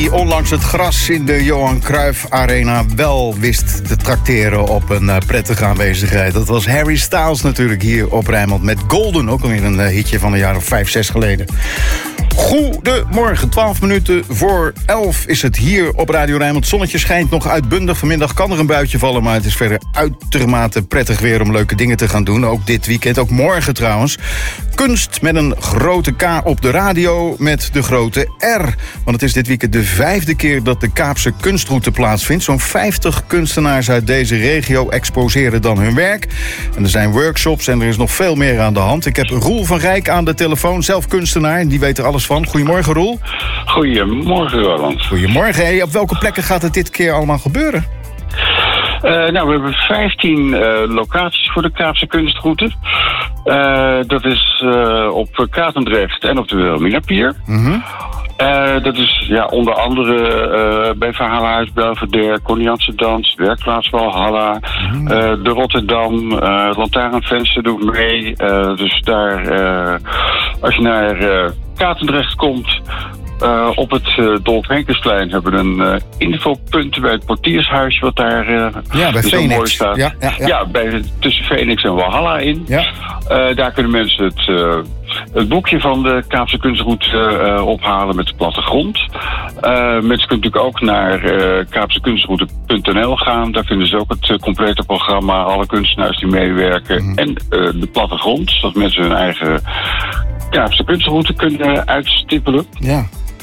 die onlangs het gras in de Johan Cruijff Arena wel wist te trakteren op een prettige aanwezigheid. Dat was Harry Styles natuurlijk hier op Rijnmond met Golden, ook alweer een hitje van een jaar of 5, 6 geleden. Goedemorgen, 12 minuten voor 11 is het hier op Radio Rijnmond. Zonnetje schijnt nog uitbundig. Vanmiddag kan er een buitje vallen, maar het is verder uitermate prettig weer om leuke dingen te gaan doen. Ook dit weekend, ook morgen trouwens. Kunst met een grote K op de radio met de grote R. Want het is dit weekend de 5e keer dat de Kaapse Kunstroute plaatsvindt. Zo'n 50 kunstenaars uit deze regio exposeren dan hun werk. En er zijn workshops en er is nog veel meer aan de hand. Ik heb Roel van Rijk aan de telefoon, zelf kunstenaar. Die weet er alles van. Goedemorgen, Roel. Goedemorgen, Roland. Goedemorgen. Hey, op welke plekken gaat het dit keer allemaal gebeuren? We hebben 15 locaties voor de Kaapse Kunstroute. Dat is op Katendrecht en op de Wilhelminapier. Mm-hmm. Dat is onder andere bij Verhalenhuis Belvedere, Connie Dans, Werkplaats Valhalla, de Rotterdam, Lantaarnvenster doet mee. Dus daar, als je naar Katendrecht komt, op het Dolf Henkensplein hebben we een infopunt bij het portiershuisje wat daar bij zo Phoenix mooi staat. Ja. Tussen Phoenix en Valhalla in. Ja. Daar kunnen mensen het boekje van de Kaapse Kunstroute ophalen met de plattegrond. Mensen kunnen natuurlijk ook naar kaapsekunstroute.nl gaan. Daar vinden ze ook het complete programma, alle kunstenaars die meewerken en de plattegrond, zodat mensen hun eigen Kaapse Kunstroute kunnen uitstippelen. Ja.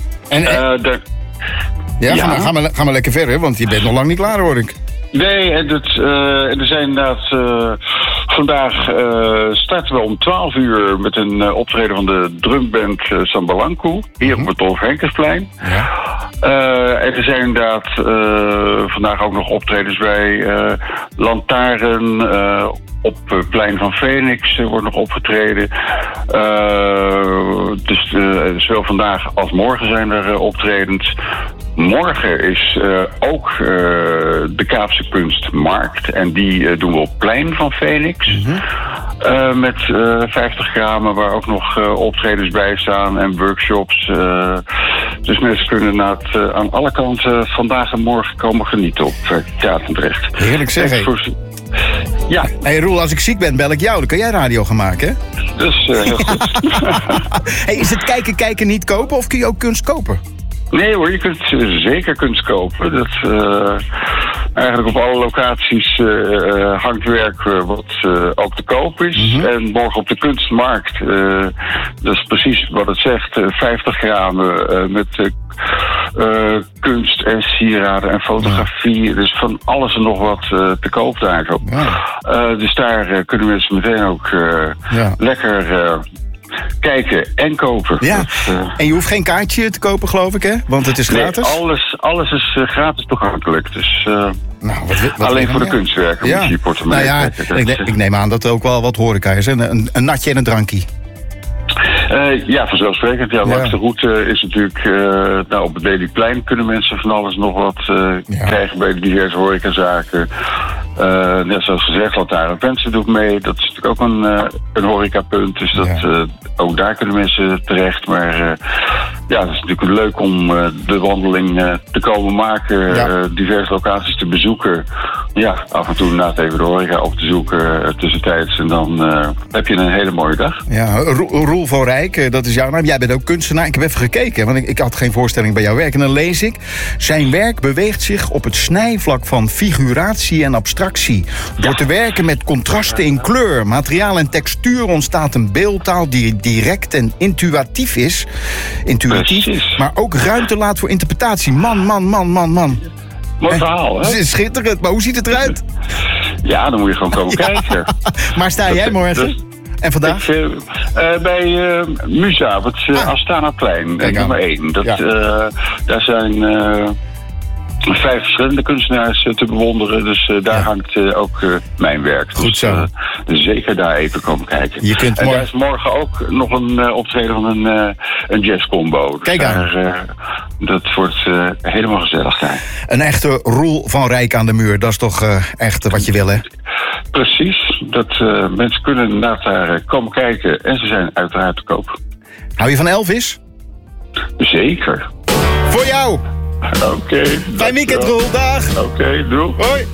Ga maar lekker verder, want je bent nog lang niet klaar, hoor ik. Nee, er zijn inderdaad vandaag starten we om 12 uur met een optreden van de drumband Sambalanku, hier op het Dolf Henkensplein. Ja. En er zijn inderdaad vandaag ook nog optredens bij Lantaarn, op het plein van Phoenix wordt nog opgetreden. Dus zowel vandaag als morgen zijn er optredens. Morgen is ook de Kaapse Kunstmarkt. En die doen we op het plein van Phoenix. Mm-hmm. Met 50 kramen waar ook nog optredens bij staan en workshops. Dus mensen kunnen aan alle kanten vandaag en morgen komen genieten op Katendrecht. Heerlijk zeg. Ja. Hey Roel, als ik ziek ben, bel ik jou. Dan kan jij radio gaan maken, hè? Dus heel goed. Hey, is het kijken niet kopen of kun je ook kunst kopen? Nee hoor, je kunt zeker kunst kopen. Dat, eigenlijk op alle locaties hangt werk wat ook te koop is. Mm-hmm. En morgen op de kunstmarkt, dat is precies wat het zegt, 50 gramen met kunst en sieraden en fotografie. Ja. Dus van alles en nog wat te koop daar ook. Ja. Dus daar kunnen mensen meteen ook lekker kijken en kopen. Ja. En je hoeft geen kaartje te kopen, geloof ik, hè? Want het is gratis? Nee, alles is gratis toegankelijk. Dus wat alleen voor de kunstwerken moet je je portemonnee trekken. Ik neem aan dat er ook wel wat horeca is. Een natje en een drankje. Vanzelfsprekend. Langs de route is natuurlijk op het Lelyplein kunnen mensen van alles nog wat krijgen bij de diverse horecazaken. Net zoals gezegd, Lantaarnvenster doet mee. Dat is natuurlijk ook een horecapunt. Dus ook daar kunnen mensen terecht. Maar het is natuurlijk leuk om de wandeling te komen maken. Diverse locaties te bezoeken. Ja, af en toe inderdaad even de horeca op te zoeken tussentijds. En dan heb je een hele mooie dag. Ja, Roel van Rijk, dat is jouw naam. Jij bent ook kunstenaar. Ik heb even gekeken, want ik had geen voorstelling bij jouw werk. En dan lees ik, zijn werk beweegt zich op het snijvlak van figuratie en abstractie. Door te werken met contrasten in kleur, materiaal en textuur ontstaat een beeldtaal die direct en intuïtief is. Maar ook ruimte laat voor interpretatie. Man. Mooi verhaal, hè? Het is schitterend, maar hoe ziet het eruit? Ja, dan moet je gewoon komen kijken. Maar sta jij morgen? En vandaag? Bij Musa, het Astana-plein, nummer 1. Daar zijn 5 verschillende kunstenaars te bewonderen. Dus daar hangt ook mijn werk. Goed zo. Dus zeker daar even komen kijken. Daar is morgen ook nog een optreden van een jazzcombo. Kijk aan. Dat wordt helemaal gezellig daar. Een echte Roel van Rijk aan de muur. Dat is toch echt wat je wil, hè? Precies. Dat mensen kunnen inderdaad daar komen kijken. En ze zijn uiteraard te koop. Hou je van Elvis? Zeker. Voor jou! Oké. Fijn weekend, Roel. Dag. Oké, doei. Hoi.